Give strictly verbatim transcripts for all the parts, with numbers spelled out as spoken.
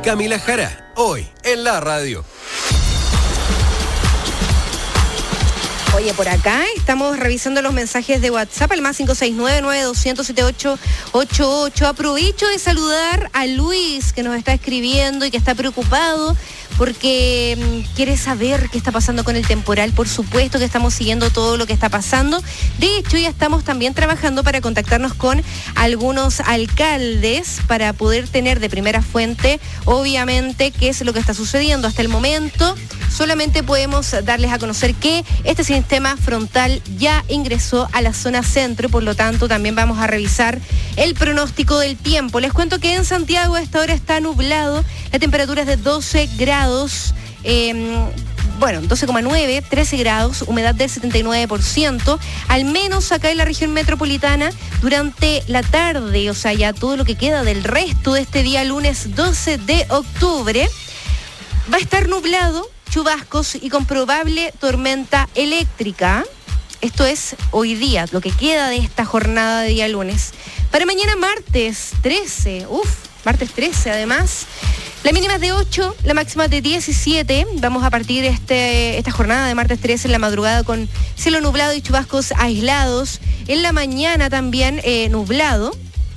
Camila Jara, hoy en la radio. Oye, por acá estamos revisando los mensajes de WhatsApp al más cinco seis nueve, nueve dos cero, siete ocho ocho ocho. Aprovecho de saludar a Luis, que nos está escribiendo y que está preocupado porque mmm, quiere saber qué está pasando con el temporal. Por supuesto que estamos siguiendo todo lo que está pasando. De hecho, ya estamos también trabajando para contactarnos con algunos alcaldes para poder tener de primera fuente, obviamente, qué es lo que está sucediendo. Hasta el momento solamente podemos darles a conocer que este sistema frontal ya ingresó a la zona centro y por lo tanto también vamos a revisar el pronóstico del tiempo. Les cuento que en Santiago a esta hora está nublado, la temperatura es de doce grados, eh, bueno, doce coma nueve, trece grados, humedad del setenta y nueve por ciento, al menos acá en la región metropolitana durante la tarde, o sea, ya todo lo que queda del resto de este día lunes doce de octubre, va a estar nublado, chubascos y con probable tormenta eléctrica. Esto es hoy día, lo que queda de esta jornada de día lunes. Para mañana martes trece, uff, martes trece además, la mínima es de ocho, la máxima es de diecisiete. Vamos a partir este, esta jornada de martes trece en la madrugada con cielo nublado y chubascos aislados. En la mañana también eh, nublado.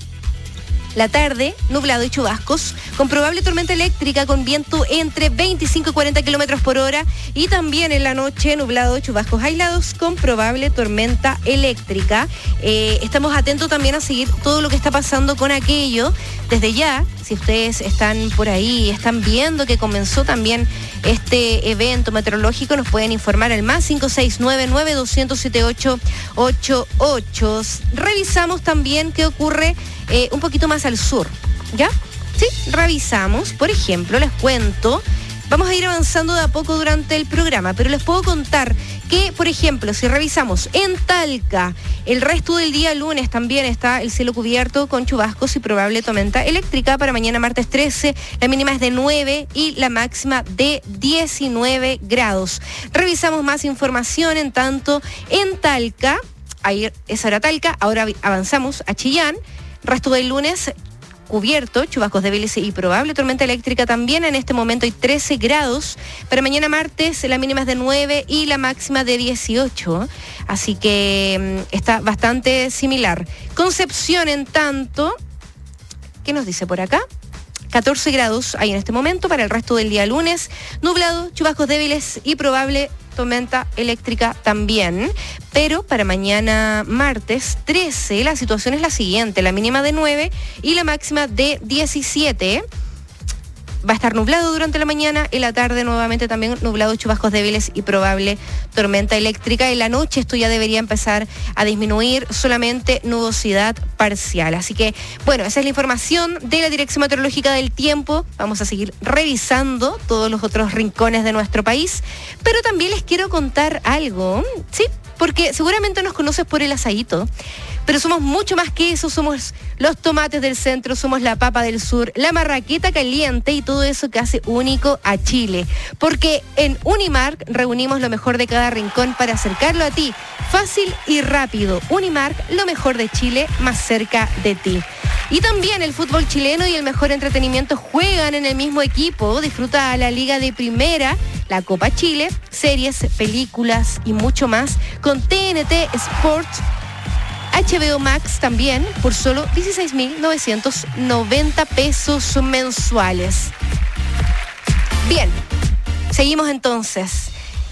La tarde, nublado y chubascos, con probable tormenta eléctrica con viento entre veinticinco y cuarenta kilómetros por hora. Y también en la noche, nublado y chubascos aislados con probable tormenta eléctrica. Eh, estamos atentos también a seguir todo lo que está pasando con aquello. Desde ya, si ustedes están por ahí, están viendo que comenzó también este evento meteorológico, nos pueden informar al más cinco seis nueve, nueve dos cero cero, siete ocho ocho ocho. Revisamos también qué ocurre eh, un poquito más al sur, ¿ya? Sí, revisamos, por ejemplo, les cuento, vamos a ir avanzando de a poco durante el programa, pero les puedo contar que, por ejemplo, si revisamos en Talca, el resto del día lunes también está el cielo cubierto con chubascos y probable tormenta eléctrica. Para mañana martes trece, la mínima es de nueve y la máxima de diecinueve grados. Revisamos más información en tanto en Talca, ahí esa era Talca, ahora avanzamos a Chillán, resto del lunes cubierto, chubascos débiles y probable tormenta eléctrica también. En este momento hay trece grados. Para mañana martes la mínima es de nueve y la máxima de dieciocho. Así que mmm, está bastante similar. Concepción, en tanto, ¿qué nos dice por acá? catorce grados hay en este momento. Para el resto del día lunes, nublado, chubascos débiles y probable tormenta eléctrica también. Pero para mañana martes trece, la situación es la siguiente: la mínima de nueve y la máxima de diecisiete. Va a estar nublado durante la mañana, en la tarde nuevamente también nublado, chubascos débiles y probable tormenta eléctrica. En la noche esto ya debería empezar a disminuir, solamente nubosidad parcial. Así que, bueno, esa es la información de la Dirección Meteorológica del Tiempo. Vamos a seguir revisando todos los otros rincones de nuestro país, pero también les quiero contar algo, ¿sí? Porque seguramente nos conoces por el asadito, pero somos mucho más que eso. Somos los tomates del centro, somos la papa del sur, la marraqueta caliente y todo eso que hace único a Chile. Porque en Unimark reunimos lo mejor de cada rincón para acercarlo a ti, fácil y rápido. Unimark, lo mejor de Chile, más cerca de ti. Y también el fútbol chileno y el mejor entretenimiento juegan en el mismo equipo. Disfruta la Liga de Primera, la Copa Chile, series, películas y mucho más con T N T Sports, H B O Max también, por solo dieciséis mil novecientos noventa pesos mensuales. Bien, seguimos entonces.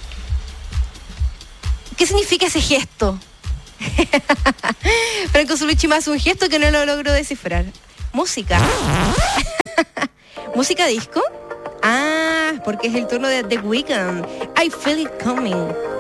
¿Qué significa ese gesto? Franco Sulucci más un gesto que no lo logro descifrar. Música. ¿Música disco? Ah, porque es el turno de The Weeknd. I Feel It Coming.